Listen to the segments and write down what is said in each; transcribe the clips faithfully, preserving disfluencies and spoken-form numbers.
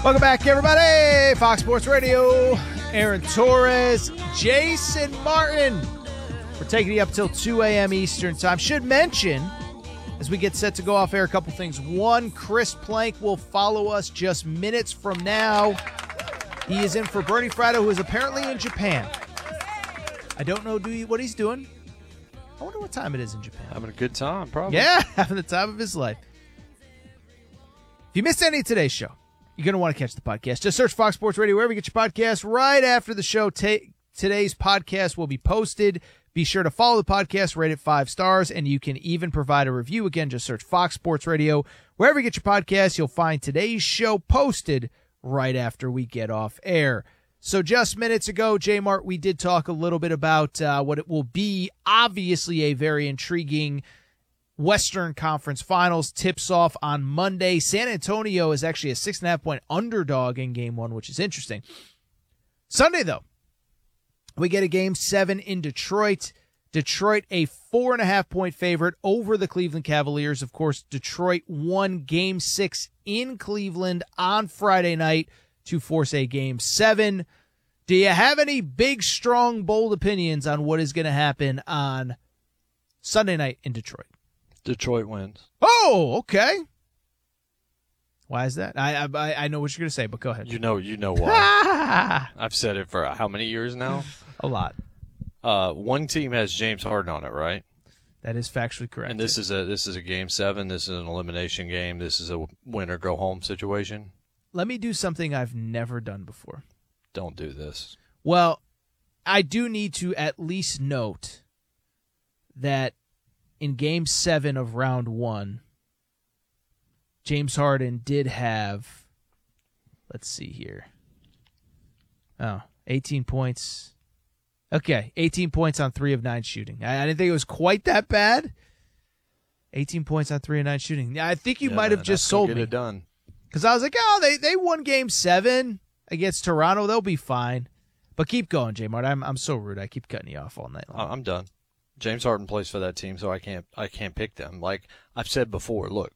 Welcome back, everybody. Fox Sports Radio. Aaron Torres, Jason Martin. We're taking you up till two a.m. Eastern time. Should mention, as we get set to go off air, a couple things. One, Chris Plank will follow us just minutes from now. He is in for Bernie Fratto, who is apparently in Japan. I don't know do you, what he's doing. I wonder what time it is in Japan. Having a good time, probably. Yeah, having the time of his life. If you missed any of today's show, you're going to want to catch the podcast. Just search Fox Sports Radio wherever you get your podcast. Right after the show, ta- today's podcast will be posted. Be sure to follow the podcast, rate it five stars, and you can even provide a review. Again, just search Fox Sports Radio. Wherever you get your podcast, you'll find today's show posted right after we get off air. So just minutes ago, J-Mart, we did talk a little bit about uh, what it will be, obviously a very intriguing Western Conference Finals. Tips off on Monday. San Antonio is actually a six and a half point underdog in game one, which is interesting. Sunday, though, we get a game seven in Detroit. Detroit, a four and a half point favorite over the Cleveland Cavaliers. Of course, Detroit won game six in Cleveland on Friday night to force a game seven. Do you have any big, strong, bold opinions on what is going to happen on Sunday night in Detroit? Detroit wins. Oh, okay. Why is that? I I, I know what you're going to say, but go ahead. You know, you know why. I've said it for how many years now? A lot. Uh, one team has James Harden on it, right? That is factually correct. And this is a this is a game seven. This is an elimination game. This is a win or go home situation. Let me do something I've never done before. Don't do this. Well, I do need to at least note that in game seven of round one, James Harden did have, let's see here. Oh, eighteen points. Okay, eighteen points on three of nine shooting. I, I didn't think it was quite that bad. eighteen points on three of nine shooting. I think you yeah, might have just sold get me. It done. Because I was like, oh, they, they won game seven against Toronto. They'll be fine. But keep going, J-Mart. I'm I'm so rude. I keep cutting you off all night long. I'm done. James Harden plays for that team, so I can't I can't pick them. Like I've said before, look,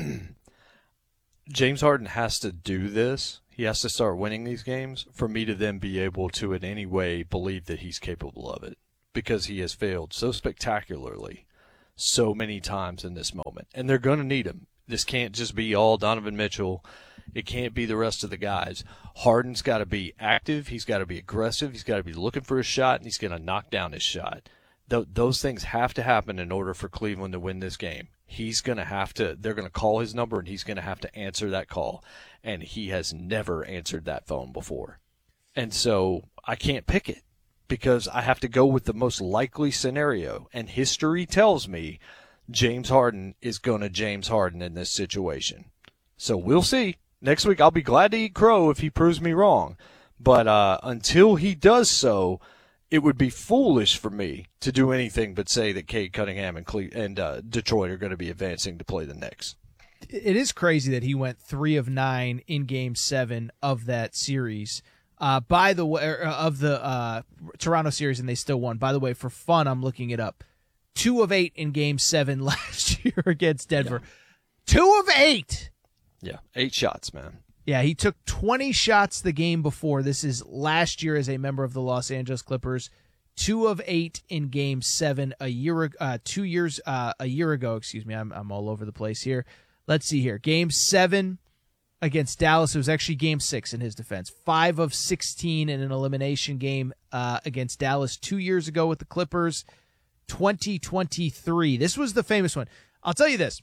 James Harden has to do this. He has to start winning these games for me to then be able to in any way believe that he's capable of it, because he has failed so spectacularly so many times in this moment. And they're going to need him. This can't just be all Donovan Mitchell. It can't be the rest of the guys. Harden's got to be active. He's got to be aggressive. He's got to be looking for a shot, and he's going to knock down his shot. Th- those things have to happen in order for Cleveland to win this game. He's going to have to – they're going to call his number, and he's going to have to answer that call. And he has never answered that phone before. And so I can't pick it because I have to go with the most likely scenario. And history tells me James Harden is going to James Harden in this situation. So we'll see. Next week I'll be glad to eat crow if he proves me wrong. But uh, until he does so, it would be foolish for me to do anything but say that Cade Cunningham and, Cle- and uh, Detroit are going to be advancing to play the Knicks. It is crazy that he went three of nine in game seven of that series. Uh, by the way, of the uh, Toronto series, and they still won. By the way, for fun, I'm looking it up. Two of eight in game seven last year against Denver. Yeah. Two of eight. Yeah, eight shots, man. Yeah, he took twenty shots the game before. This is last year as a member of the Los Angeles Clippers. Two of eight in game seven a year, uh, two years, uh, a year ago. Excuse me, I'm I'm all over the place here. Let's see here. Game seven against Dallas. It was actually game six in his defense. Five of sixteen in an elimination game uh, against Dallas two years ago with the Clippers. twenty twenty-three. This was the famous one. I'll tell you this.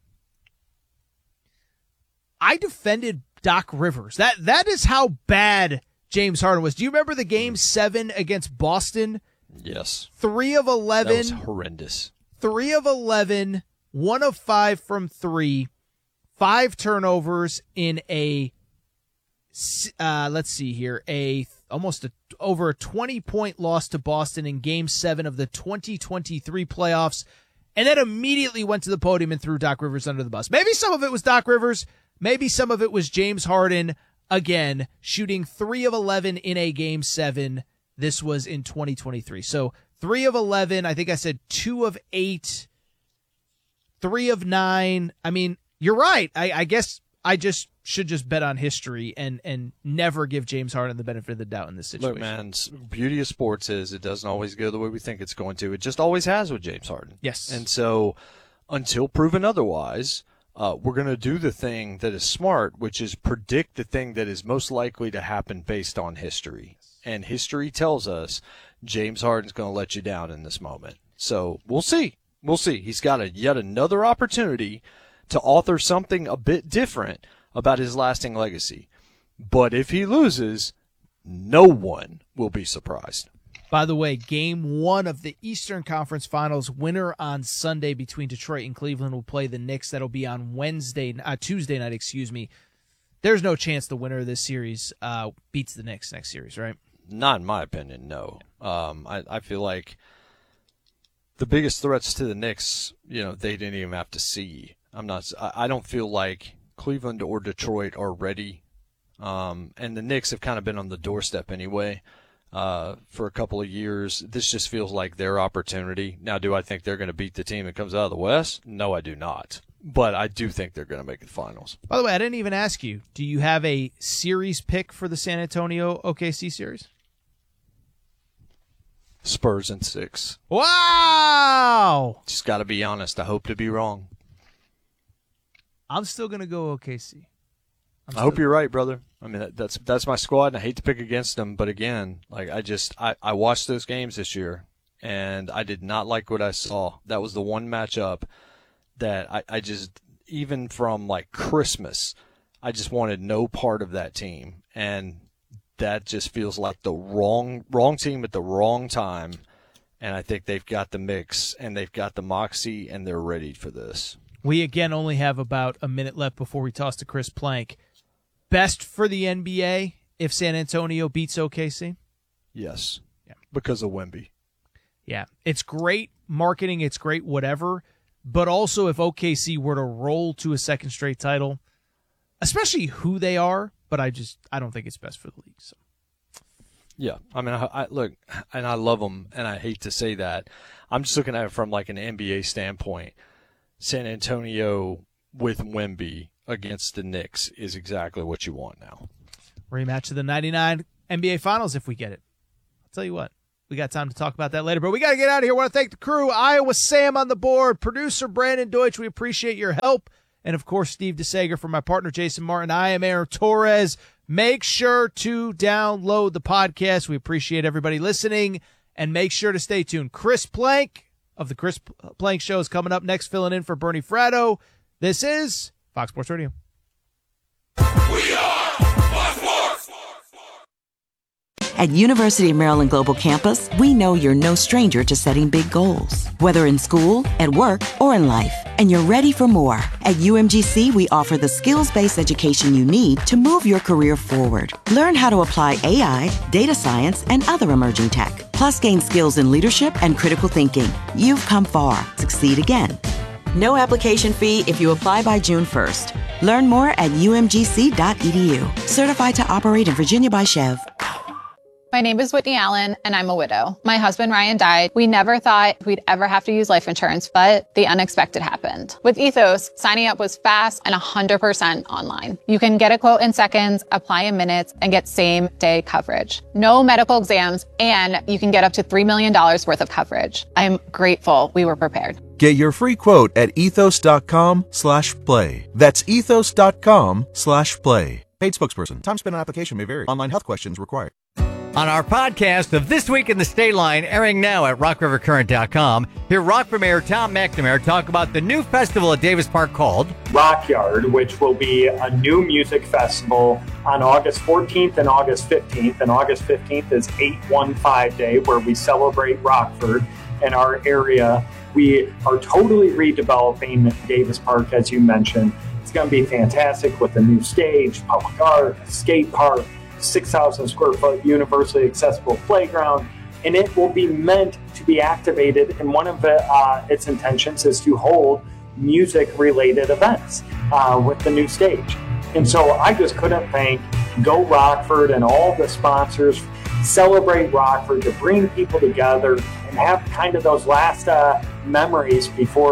I defended Doc Rivers. That That is how bad James Harden was. Do you remember the game seven against Boston? Yes. Three of eleven. That was horrendous. Three of eleven. One of five from three. Five turnovers in a, uh, let's see here, a almost a, over a twenty-point loss to Boston in Game seven of the twenty twenty-three playoffs, and then immediately went to the podium and threw Doc Rivers under the bus. Maybe some of it was Doc Rivers. Maybe some of it was James Harden, again, shooting three of eleven in a Game seven. This was in twenty twenty-three. So three of eleven, I think I said two of eight, three of nine. I mean, you're right. I, I guess I just should just bet on history and and never give James Harden the benefit of the doubt in this situation. Look, man, beauty of sports is it doesn't always go the way we think it's going to. It just always has with James Harden. Yes. And so until proven otherwise, uh, we're going to do the thing that is smart, which is predict the thing that is most likely to happen based on history. And history tells us James Harden's going to let you down in this moment. So we'll see. We'll see. He's got a yet another opportunity to author something a bit different about his lasting legacy. But if he loses, no one will be surprised. By the way, game one of the Eastern Conference Finals, winner on Sunday between Detroit and Cleveland will play the Knicks. That'll be on Wednesday, uh, Tuesday night, excuse me. There's no chance the winner of this series uh, beats the Knicks next series, right? Not in my opinion, no. Um, I, I feel like the biggest threats to the Knicks, you know, they didn't even have to see. I'm not. I don't feel like Cleveland or Detroit are ready, um, and the Knicks have kind of been on the doorstep anyway uh, for a couple of years. This just feels like their opportunity. Now, do I think they're going to beat the team that comes out of the West? No, I do not. But I do think they're going to make the finals. By the way, I didn't even ask you. Do you have a series pick for the San Antonio O K C series? Spurs in six. Wow! Just got to be honest. I hope to be wrong. I'm still going to go O K C. I'm I hope you're right, brother. I mean, that, that's that's my squad, and I hate to pick against them, but again, like I just I, I watched those games this year, and I did not like what I saw. That was the one matchup that I, I just, even from like Christmas, I just wanted no part of that team, and that just feels like the wrong wrong team at the wrong time, and I think they've got the mix, and they've got the moxie, and they're ready for this. We, again, only have about a minute left before we toss to Chris Plank. Best for the N B A if San Antonio beats O K C? Yes. Yeah. Because of Wemby. Yeah. It's great marketing. It's great whatever. But also if O K C were to roll to a second straight title, especially who they are, but I just I don't think it's best for the league. So. Yeah. I mean, I, I look, and I love them, and I hate to say that. I'm just looking at it from like an N B A standpoint. San Antonio with Wemby against the Knicks is exactly what you want now. Rematch of the ninety-nine N B A Finals if we get it. I'll tell you what, we got time to talk about that later, but we got to get out of here. I want to thank the crew, Iowa Sam on the board, producer Brandon Deutsch. We appreciate your help. And, of course, Steve DeSager for my partner, Jason Martin. I am Aaron Torres. Make sure to download the podcast. We appreciate everybody listening, and make sure to stay tuned. Chris Plank of the Chris Plank Show is coming up next, filling in for Bernie Fratto. This is Fox Sports Radio. We are Fox Sports. At University of Maryland Global Campus, we know you're no stranger to setting big goals, whether in school, at work, or in life, and you're ready for more. At U M G C, we offer the skills-based education you need to move your career forward. Learn how to apply A I, data science, and other emerging tech, plus gain skills in leadership and critical thinking. You've come far. Succeed again. No application fee if you apply by June first. Learn more at U M G C dot E D U. Certified to operate in Virginia by Chev. My name is Whitney Allen, and I'm a widow. My husband, Ryan, died. We never thought we'd ever have to use life insurance, but the unexpected happened. With Ethos, signing up was fast and one hundred percent online. You can get a quote in seconds, apply in minutes, and get same-day coverage. No medical exams, and you can get up to three million dollars worth of coverage. I'm grateful we were prepared. Get your free quote at ethos.com slash play. That's ethos.com slash play. Paid spokesperson. Time spent on application may vary. Online health questions required. On our podcast of This Week in the State Line, airing now at rock river current dot com, hear Rock Premier Tom McNamara talk about the new festival at Davis Park called Rockyard, which will be a new music festival on August fourteenth and August fifteenth. And August fifteenth is eight one five Day, where we celebrate Rockford and our area. We are totally redeveloping Davis Park, as you mentioned. It's going to be fantastic with a new stage, public art, skate park, six thousand square foot universally accessible playground, and it will be meant to be activated. And one of the, uh, its intentions is to hold music-related events uh, with the new stage. And so I just couldn't thank Go Rockford and all the sponsors. Celebrate Rockford to bring people together and have kind of those last uh, memories before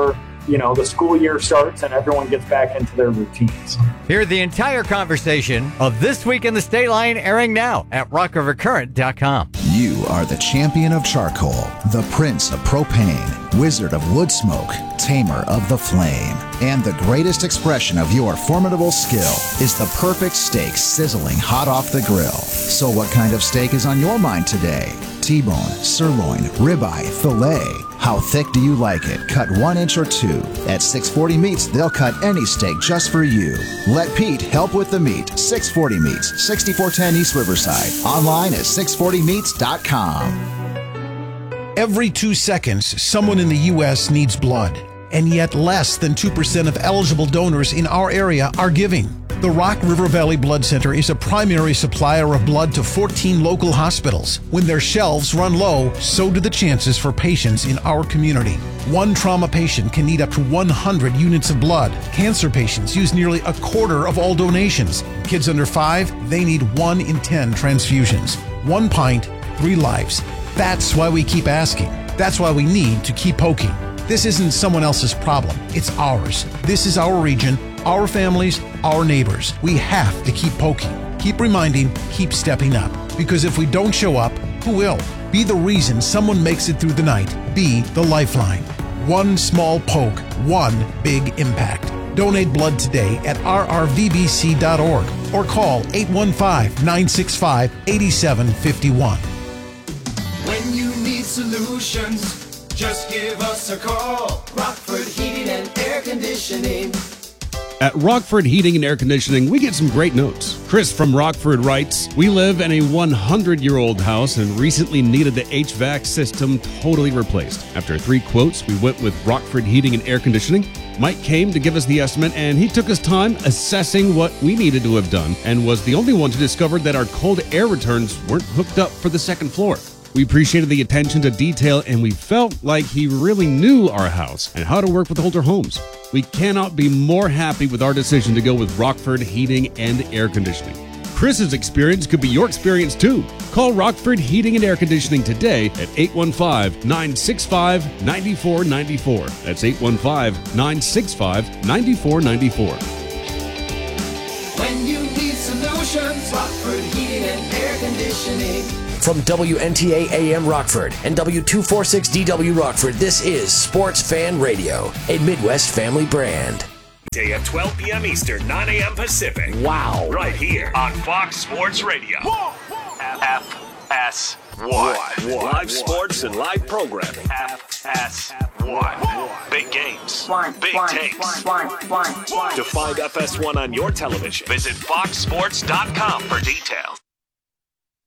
you know, the school year starts and everyone gets back into their routines. Hear the entire conversation of This Week in the State Line airing now at rock river current dot com. You are the champion of charcoal, the prince of propane, wizard of wood smoke, tamer of the flame. And the greatest expression of your formidable skill is the perfect steak sizzling hot off the grill. So what kind of steak is on your mind today? T-bone, sirloin, ribeye, filet. How thick do you like it? Cut one inch or two. At six forty Meats, they'll cut any steak just for you. Let Pete help with the meat. six forty Meats, sixty-four ten East Riverside. Online at six forty meats dot com. Every two seconds, someone in the U S needs blood. And yet less than two percent of eligible donors in our area are giving. The Rock River Valley Blood Center is a primary supplier of blood to fourteen local hospitals. When their shelves run low, so do the chances for patients in our community. One trauma patient can need up to one hundred units of blood. Cancer patients use nearly a quarter of all donations. Kids under five, they need one in ten transfusions. One pint, three lives. That's why we keep asking. That's why we need to keep poking. This isn't someone else's problem. It's ours. This is our region, our families, our neighbors. We have to keep poking, keep reminding, keep stepping up. Because if we don't show up, who will? Be the reason someone makes it through the night. Be the lifeline. One small poke, one big impact. Donate blood today at r r v b c dot org or call eight one five, nine six five, eight seven five one. When you need solutions, just give us a call. Rockford Heating and Air Conditioning. At Rockford Heating and Air Conditioning, we get some great notes. Chris from Rockford writes, we live in a hundred-year-old house and recently needed the H V A C system totally replaced. After three quotes, we went with Rockford Heating and Air Conditioning. Mike came to give us the estimate, and he took his time assessing what we needed to have done and was the only one to discover that our cold air returns weren't hooked up for the second floor. We appreciated the attention to detail, and we felt like he really knew our house and how to work with older homes. We cannot be more happy with our decision to go with Rockford Heating and Air Conditioning. Chris's experience could be your experience too. Call Rockford Heating and Air Conditioning today at eight one five, nine six five, nine four nine four. That's eight one five, nine six five, nine four nine four. When you need solutions, Rockford Heating and Air Conditioning. From W N T A A M Rockford and W two forty-six D W Rockford, this is Sports Fan Radio, a Midwest family brand. Day at twelve p.m. Eastern, nine a.m. Pacific. Wow. Right here on Fox Sports Radio. F S one. Live sports and live programming. F S one. Big games. Big takes. To find F S one on your television, visit fox sports dot com for details.